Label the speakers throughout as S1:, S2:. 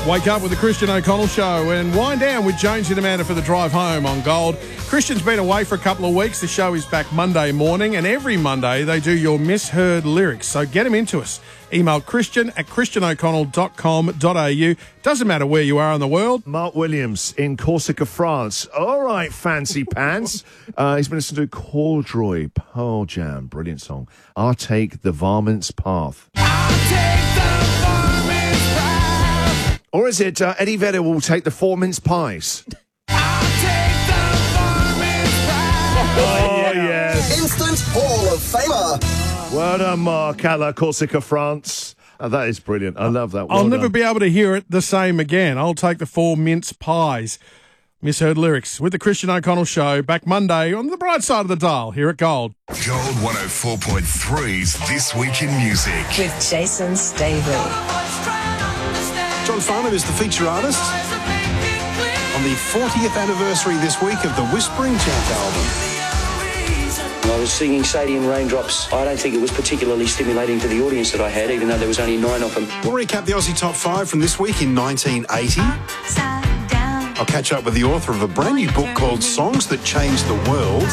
S1: Wake up with the Christian O'Connell Show and wind down with Jonesy and Amanda for the drive home on Gold. Christian's been away for a couple of weeks. The show is back Monday morning, and every Monday they do your misheard lyrics. So get them into us. Email christian@christianoconnell.com.au. Doesn't matter where you are in the world.
S2: Mark Williams in Corsica, France. All right, fancy pants. He's been listening to Corduroy, Pearl Jam. Brilliant song. I'll take the varmint's path. Or is it Eddie Vedder will take the 4 mince pies? Oh, yes.
S3: Instant Hall of Famer.
S2: Well done, Mark, at La Corsica, France. That is brilliant. I love that. Well
S1: I'll never
S2: done.
S1: be able to hear it the same again. I'll take the 4 mince pies. Misheard lyrics with the Christian O'Connell Show. Back Monday on the bright side of the dial here at Gold.
S4: Gold 104.3's This Week in Music.
S5: With Jason Staveley.
S6: John Farnham is the feature artist on the 40th anniversary this week of the Whispering Chant album.
S7: I was singing Sadie and Raindrops. I don't think it was particularly stimulating to the audience that I had, even though there was only 9 of them.
S6: We'll recap the Aussie Top 5 from this week in 1980. I'll catch up with the author of a brand new book called Songs That Changed the World.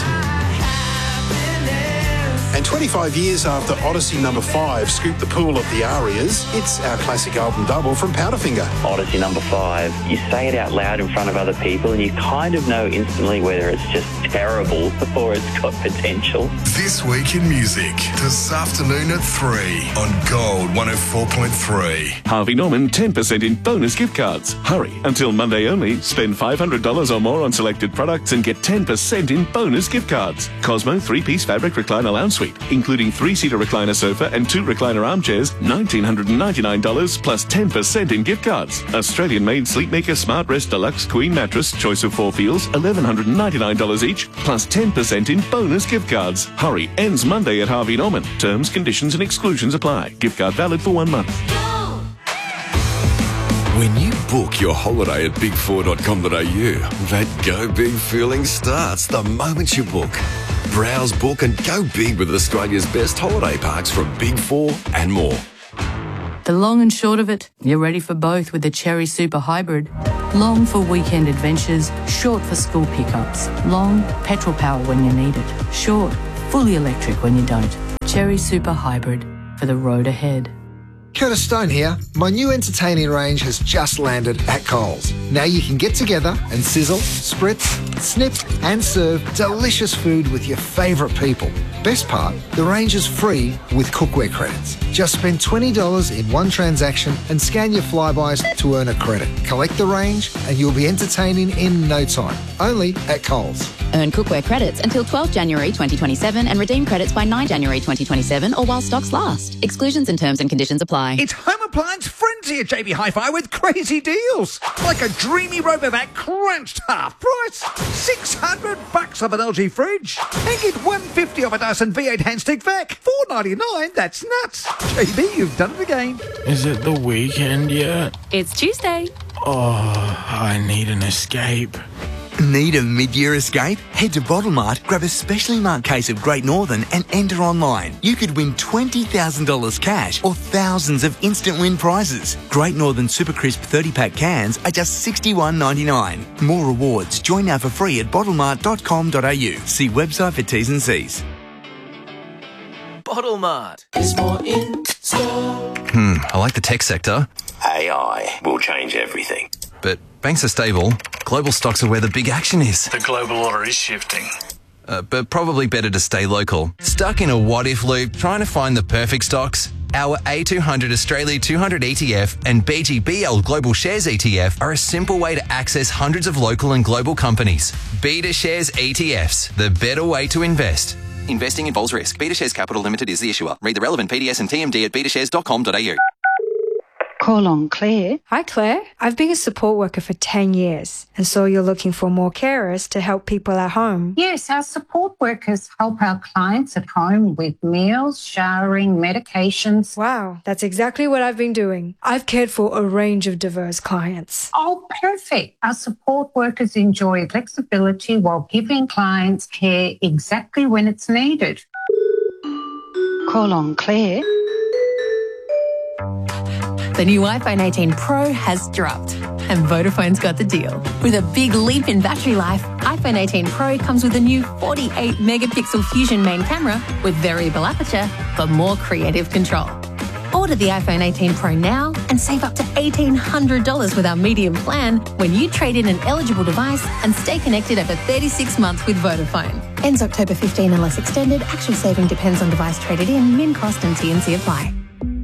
S6: And 25 years after Odyssey number 5 scooped the pool of the Arias, it's our classic album double from Powderfinger.
S8: Odyssey number 5, you say it out loud in front of other people and you kind of know instantly whether it's just terrible or it's got potential.
S4: This Week in Music, this afternoon at 3 on Gold 104.3.
S9: Harvey Norman 10% in bonus gift cards. Hurry, until Monday only. Spend $500 or more on selected products and get 10% in bonus gift cards. Cosmo 3-piece fabric recliner lounge suite, including 3-seater recliner sofa and 2 recliner armchairs, $1,999 plus 10% in gift cards. Australian-made Sleepmaker Smart Rest Deluxe Queen Mattress, choice of 4 feels, $1,199 each, plus 10% in bonus gift cards. Hurry, ends Monday at Harvey Norman. Terms, conditions and exclusions apply. Gift card valid for 1 month.
S10: When you book your holiday at big4.com.au, that go big feeling starts the moment you book. Browse, book and go big with Australia's best holiday parks from Big 4 and more.
S11: The long and short of it, you're ready for both with the Cherry Super Hybrid. Long for weekend adventures, short for school pickups. Long, petrol power when you need it. Short, fully electric when you don't. Cherry Super Hybrid for the road ahead.
S12: Curtis Stone here. My new entertaining range has just landed at Coles. Now you can get together and sizzle, spritz, snip and serve delicious food with your favourite people. Best part, the range is free with cookware credits. Just spend $20 in one transaction and scan your Flybys to earn a credit. Collect the range and you'll be entertaining in no time. Only at Coles.
S13: Earn cookware credits until 12 January 2027 and redeem credits by 9 January 2027 or while stocks last. Exclusions and terms and conditions apply.
S14: It's Home Appliance Frenzy at JB Hi-Fi with crazy deals. Like a dreamy Robovac crunched half price. $600 off an LG fridge. And get $150 off a Dyson V8 handstick vac. $4.99, that's nuts. JB, you've done it again.
S15: Is it the weekend yet?
S13: It's Tuesday.
S15: Oh, I need an escape.
S16: Need a mid-year escape? Head to Bottlemart, grab a specially marked case of Great Northern and enter online. You could win $20,000 cash or thousands of instant win prizes. Great Northern Super Crisp 30-pack cans are just $61.99. More rewards. Join now for free at bottlemart.com.au. See website for T's and C's.
S17: Bottlemart is more in store.
S18: I like the tech sector.
S17: AI will change everything.
S18: But banks are stable. Global stocks are where the big action is.
S19: The global order is shifting.
S18: But probably better to stay local. Stuck in a what-if loop trying to find the perfect stocks? Our A200 Australia 200 ETF and BGBL Global Shares ETF are a simple way to access hundreds of local and global companies. Beta Shares ETFs, the better way to invest. Investing involves risk. Beta Shares Capital Limited is the issuer. Read the relevant PDS and TMD at betashares.com.au.
S20: Call on Claire. Hi, Claire. I've been a support worker for 10 years and so you're looking for more carers to help people at home.
S6: Yes, our support workers help our clients at home with meals, showering, medications.
S20: Wow, that's exactly what I've been doing. I've cared for a range of diverse clients.
S6: Oh, perfect. Our support workers enjoy flexibility while giving clients care exactly when it's needed.
S20: Call on Claire.
S19: The new iPhone 18 Pro has dropped, and Vodafone's got the deal. With a big leap in battery life, iPhone 18 Pro comes with a new 48-megapixel Fusion main camera with variable aperture for more creative control. Order the iPhone 18 Pro now and save up to $1,800 with our medium plan when you trade in an eligible device and stay connected over 36 months with Vodafone. Ends October 15 unless extended. Actual saving depends on device traded in. Min cost and T&C apply.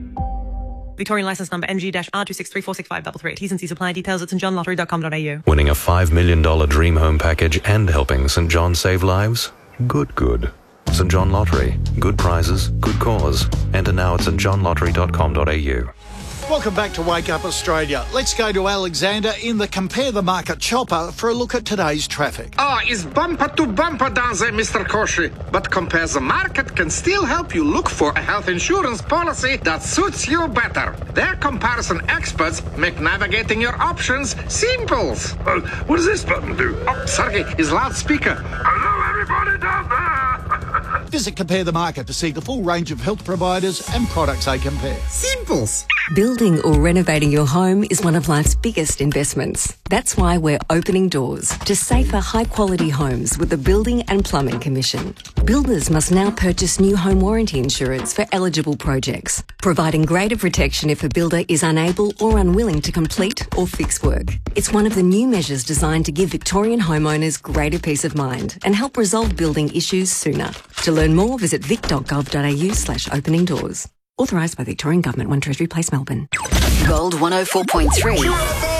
S21: Victorian licence number NG-R2634653. T's and C's apply. Details at stjohnlottery.com.au.
S22: Winning a $5 million dream home package and helping St John save lives? Good. St John Lottery. Good prizes, good cause. Enter now at stjohnlottery.com.au.
S23: Welcome back to Wake Up Australia. Let's go to Alexander in the Compare the Market chopper for a look at today's traffic.
S24: It's bumper to bumper down there, Mr. Koshi. But Compare the Market can still help you look for a health insurance policy that suits you better. Their comparison experts make navigating your options simple. What does this button do? Oh, Sergey, his loudspeaker. Hello, everybody down there.
S23: Visit Compare the Market to see the full range of health providers and products they compare.
S25: Simples. Building or renovating your home is one of life's biggest investments. That's why we're opening doors to safer, high-quality homes with the Building and Plumbing Commission. Builders must now purchase new home warranty insurance for eligible projects, providing greater protection if a builder is unable or unwilling to complete or fix work. It's one of the new measures designed to give Victorian homeowners greater peace of mind and help resolve building issues sooner. To learn more, visit vic.gov.au/opening doors. Authorised by Victorian Government, 1 Treasury Place, Melbourne.
S5: Gold 104.3.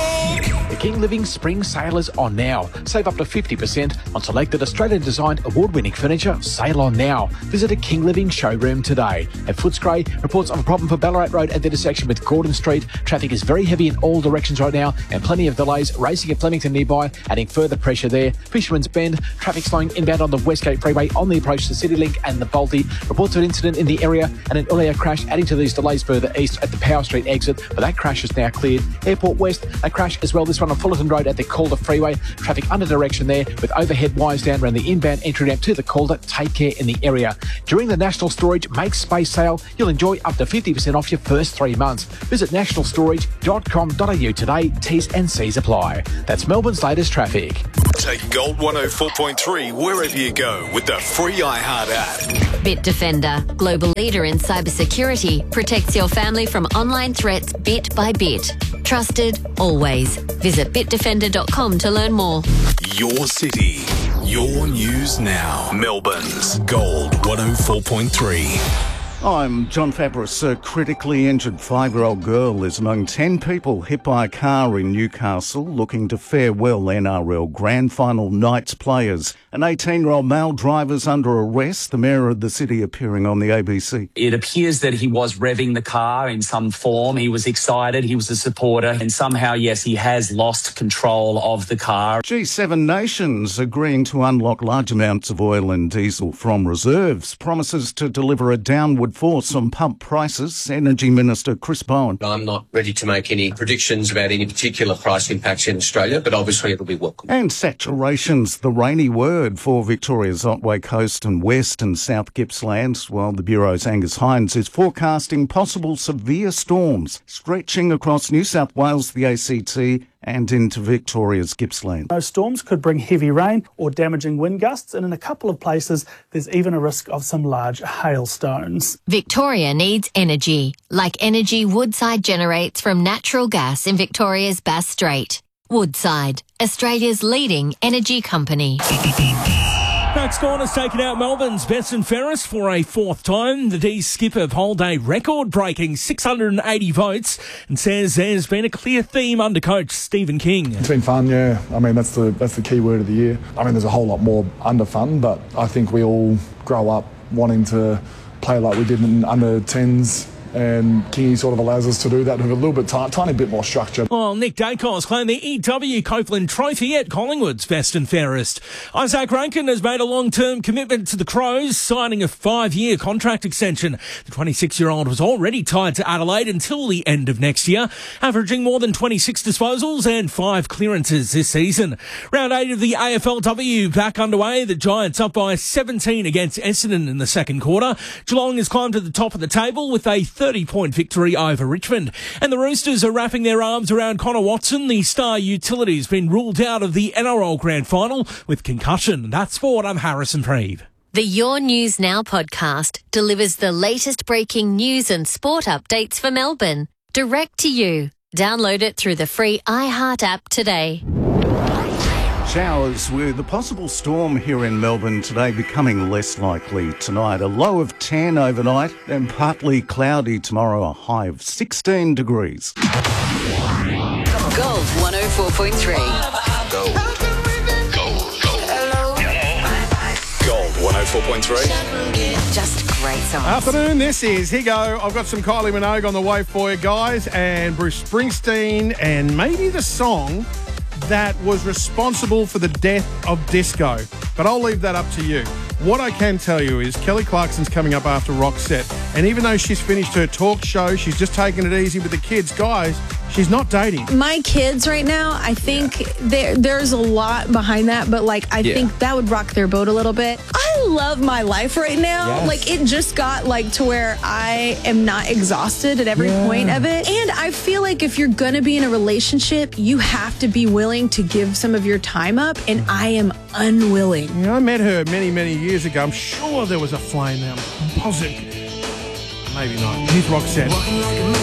S26: The King Living Spring Sale is on now. Save up to 50% on selected Australian-designed award-winning furniture. Sale on now. Visit a King Living showroom today. At Footscray, reports of a problem for Ballarat Road at the intersection with Gordon Street. Traffic is very heavy in all directions right now and plenty of delays racing at Flemington nearby, adding further pressure there. Fisherman's Bend, traffic slowing inbound on the Westgate Freeway on the approach to CityLink and the Balti. Reports of an incident in the area and an earlier crash adding to these delays further east at the Power Street exit, but that crash is now cleared. Airport West, a crash as well, this one on Fullerton Road at the Calder Freeway. Traffic under direction there with overhead wires down around the inbound entry ramp to the Calder. Take care in the area. During the National Storage Make Space sale, you'll enjoy up to 50% off your first 3 months. Visit nationalstorage.com.au today. T's and C's apply. That's Melbourne's latest traffic.
S4: Take Gold 104.3 wherever you go with the free iHeart app.
S27: Bitdefender, global leader in cybersecurity, protects your family from online threats bit by bit. Trusted, always. Visit bitdefender.com to learn more.
S4: Your city, your news now. Melbourne's Gold 104.3.
S28: I'm John Fabris. A critically injured 5-year-old girl is among 10 people hit by a car in Newcastle looking to farewell NRL Grand Final night's players. An 18-year-old male driver's under arrest, the mayor of the city appearing on the ABC.
S29: It appears that he was revving the car in some form. He was excited, he was a supporter, and somehow, yes, he has lost control of the car.
S28: G7 nations agreeing to unlock large amounts of oil and diesel from reserves, promises to deliver a downward force on pump prices. Energy Minister Chris Bowen.
S30: I'm not ready to make any predictions about any particular price impacts in Australia, but obviously it'll be welcome.
S28: And saturation's the rainy word for Victoria's Otway Coast and West and South Gippsland, while the Bureau's Angus Hines is forecasting possible severe storms stretching across New South Wales, the ACT and into Victoria's Gippsland.
S31: Those storms could bring heavy rain or damaging wind gusts, and in a couple of places there's even a risk of some large hailstones.
S27: Victoria needs energy, like energy Woodside generates from natural gas in Victoria's Bass Strait. Woodside, Australia's leading energy company.
S32: Max Gawn has taken out Melbourne's Weston Ferris for a fourth time. The D's skipper polled a record-breaking 680 votes and says there's been a clear theme under coach Stephen King.
S33: It's been fun, yeah. I mean, that's the key word of the year. I mean, there's a whole lot more under fun, but I think we all grow up wanting to play like we did in under 10s. And Kingy sort of allows us to do that with a little bit, tiny bit more structure.
S32: Well, Nick Dacos claimed the EW Copeland Trophy at Collingwood's Weston Fairest. Isaac Rankin has made a long-term commitment to the Crows, signing a 5-year contract extension. The 26-year-old was already tied to Adelaide until the end of next year, averaging more than 26 disposals and 5 clearances this season. Round 8 of the AFLW back underway. The Giants up by 17 against Essendon in the second quarter. Geelong has climbed to the top of the table with a 30-point victory over Richmond. And the Roosters are wrapping their arms around Connor Watson. The star utility has been ruled out of the NRL Grand Final with concussion. That's sport. I'm Harrison Reeve.
S27: The Your News Now podcast delivers the latest breaking news and sport updates for Melbourne, direct to you. Download it through the free iHeart app today.
S28: Showers with a possible storm here in Melbourne today becoming less likely tonight. A low of 10 overnight and partly cloudy tomorrow, a high of 16 degrees.
S5: Gold 104.3.
S4: Gold. Gold 104.3.
S5: Just great songs.
S1: Afternoon, this is Higo. I've got some Kylie Minogue on the way for you guys, and Bruce Springsteen, and maybe the song that was responsible for the death of disco. But I'll leave that up to you. What I can tell you is Kelly Clarkson's coming up after Roxette, and even though she's finished her talk show, she's just taking it easy with the kids. Guys, she's not dating.
S2: My kids right now, I think there's a lot behind that, but I think that would rock their boat a little bit. I love my life right now.
S1: Yes.
S2: It just got to where I am not exhausted at every point of it. And I feel like if you're going to be in a relationship, you have to be willing to give some of your time up, and I am unwilling.
S1: You know, I met her many, many years ago. I'm sure there was a flame there. I'm positive. Maybe not. Here's Roxette.